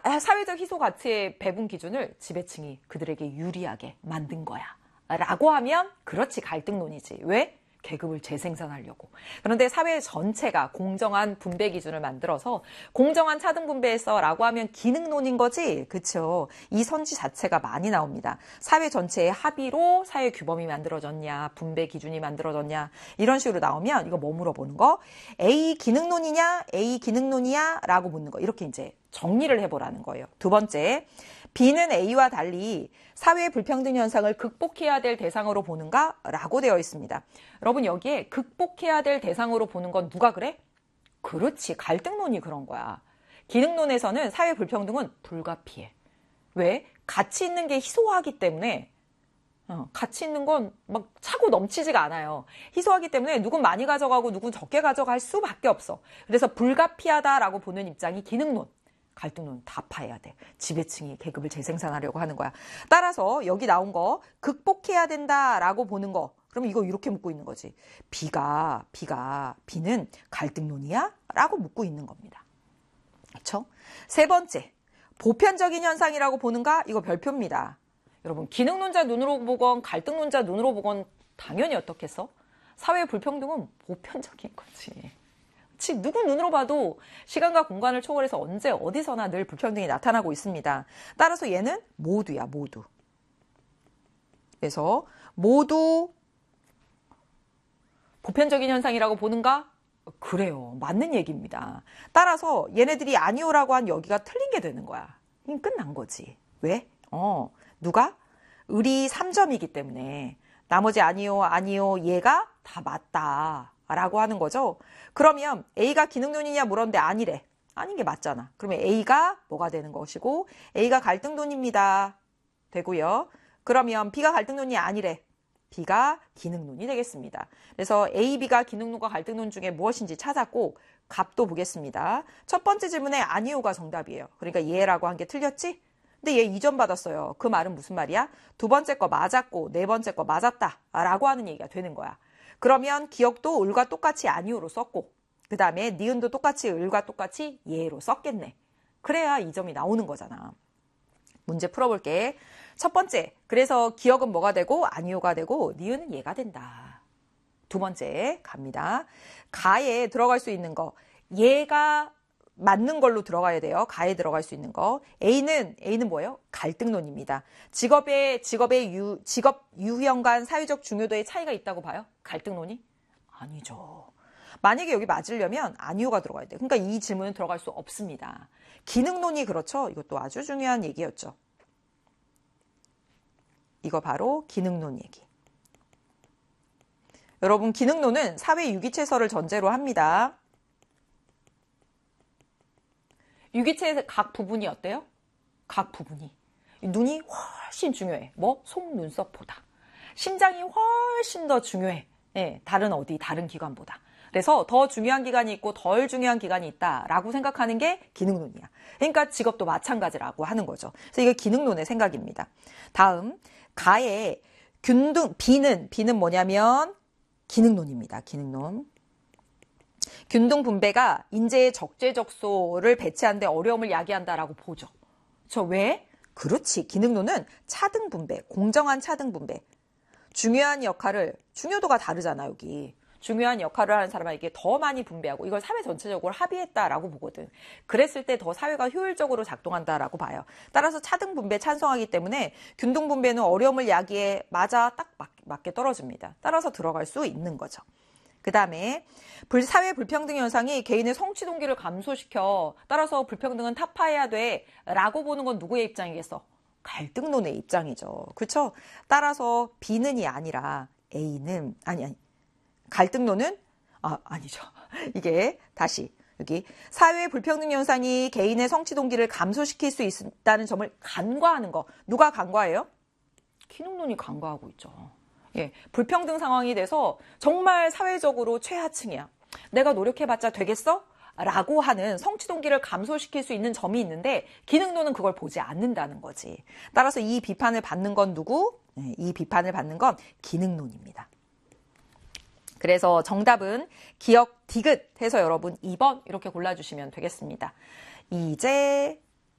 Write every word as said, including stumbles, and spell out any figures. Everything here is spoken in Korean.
사회적 희소 가치의 배분 기준을 지배층이 그들에게 유리하게 만든 거야. 라고 하면 그렇지, 갈등론이지. 왜? 계급을 재생산하려고. 그런데 사회 전체가 공정한 분배 기준을 만들어서 공정한 차등 분배에서 라고 하면 기능론인 거지. 그쵸? 이 선지 자체가 많이 나옵니다. 사회 전체의 합의로 사회 규범이 만들어졌냐, 분배 기준이 만들어졌냐, 이런 식으로 나오면 이거 뭐 물어보는 거? A 기능론이냐, A 기능론이야? 라고 묻는 거. 이렇게 이제 정리를 해보라는 거예요. 두 번째, B는 A와 달리 사회 불평등 현상을 극복해야 될 대상으로 보는가? 라고 되어 있습니다. 여러분, 여기에 극복해야 될 대상으로 보는 건 누가 그래? 그렇지, 갈등론이 그런 거야. 기능론에서는 사회 불평등은 불가피해. 왜? 가치 있는 게 희소하기 때문에 어, 가치 있는 건 막 차고 넘치지가 않아요. 희소하기 때문에 누군 많이 가져가고 누군 적게 가져갈 수밖에 없어. 그래서 불가피하다라고 보는 입장이 기능론. 갈등론 다 파해야 돼. 지배층이 계급을 재생산하려고 하는 거야. 따라서 여기 나온 거 극복해야 된다라고 보는 거. 그러면 이거 이렇게 묻고 있는 거지. B가 B가 B는 갈등론이야? 라고 묻고 있는 겁니다. 그렇죠? 세 번째, 보편적인 현상이라고 보는가? 이거 별표입니다. 여러분, 기능론자 눈으로 보건 갈등론자 눈으로 보건 당연히 어떻겠어? 사회 불평등은 보편적인 거지. 그치, 누구 눈으로 봐도 시간과 공간을 초월해서 언제 어디서나 늘 불평등이 나타나고 있습니다. 따라서 얘는 모두야, 모두. 그래서 모두 보편적인 현상이라고 보는가? 그래요. 맞는 얘기입니다. 따라서 얘네들이 아니오라고 한 여기가 틀린 게 되는 거야. 이건 끝난 거지. 왜? 어, 누가? 을이 삼 점이기 때문에 나머지 아니오, 아니오, 얘가 다 맞다. 라고 하는 거죠. 그러면 A가 기능론이냐 물었는데 아니래. 아닌 게 맞잖아. 그러면 A가 뭐가 되는 것이고 A가 갈등론입니다. 되고요. 그러면 B가 갈등론이 아니래. B가 기능론이 되겠습니다. 그래서 A, B가 기능론과 갈등론 중에 무엇인지 찾았고 값도 보겠습니다. 첫 번째 질문에 아니오가 정답이에요. 그러니까 얘라고 한 게 틀렸지? 근데 얘 이 점 받았어요. 그 말은 무슨 말이야? 두 번째 거 맞았고 네 번째 거 맞았다 라고 하는 얘기가 되는 거야. 그러면 기억도 을과 똑같이 아니오로 썼고 그 다음에 니은도 똑같이 을과 똑같이 예로 썼겠네. 그래야 이 점이 나오는 거잖아. 문제 풀어볼게. 첫 번째, 그래서 기억은 뭐가 되고 아니오가 되고 니은은 얘가 된다. 두 번째 갑니다. 가에 들어갈 수 있는 거. 얘가 맞는 걸로 들어가야 돼요. 가에 들어갈 수 있는 거. A는 A는 뭐예요? 갈등론입니다. 직업의 직업의 유 직업 유형 간 사회적 중요도의 차이가 있다고 봐요? 갈등론이? 아니죠. 만약에 여기 맞으려면 아니오가 들어가야 돼요. 그러니까 이 질문은 들어갈 수 없습니다. 기능론이 그렇죠. 이것도 아주 중요한 얘기였죠. 이거 바로 기능론 얘기. 여러분, 기능론은 사회 유기체설을 전제로 합니다. 유기체의 각 부분이 어때요? 각 부분이. 눈이 훨씬 중요해. 뭐? 속눈썹보다. 심장이 훨씬 더 중요해. 네, 다른 어디, 다른 기관보다. 그래서 더 중요한 기관이 있고 덜 중요한 기관이 있다라고 생각하는 게 기능론이야. 그러니까 직업도 마찬가지라고 하는 거죠. 그래서 이게 기능론의 생각입니다. 다음, 가의 균등, B는, B는 뭐냐면 기능론입니다. 기능론. 균등 분배가 인재의 적재적소를 배치하는 데 어려움을 야기한다라고 보죠. 저 왜? 그렇지. 기능론은 차등 분배, 공정한 차등 분배. 중요한 역할을, 중요도가 다르잖아, 여기. 중요한 역할을 하는 사람에게 더 많이 분배하고 이걸 사회 전체적으로 합의했다라고 보거든. 그랬을 때 더 사회가 효율적으로 작동한다라고 봐요. 따라서 차등 분배 찬성하기 때문에 균등 분배는 어려움을 야기에 맞아 딱 맞, 맞게 떨어집니다. 따라서 들어갈 수 있는 거죠. 그 다음에 사회 불평등 현상이 개인의 성취 동기를 감소시켜 따라서 불평등은 타파해야 돼 라고 보는 건 누구의 입장이겠어? 갈등론의 입장이죠. 그렇죠? 따라서 B는이 아니라 A는 아니 아니 갈등론은 아 아니죠. 이게 다시 여기 사회 불평등 현상이 개인의 성취 동기를 감소시킬 수 있다는 점을 간과하는 거. 누가 간과해요? 기능론이 간과하고 있죠. 예, 불평등 상황이 돼서 정말 사회적으로 최하층이야. 내가 노력해봤자 되겠어? 라고 하는 성취 동기를 감소시킬 수 있는 점이 있는데 기능론은 그걸 보지 않는다는 거지. 따라서 이 비판을 받는 건 누구? 네, 이 비판을 받는 건 기능론입니다. 그래서 정답은 기억 디귿 해서 여러분 이 번 이렇게 골라주시면 되겠습니다. 이제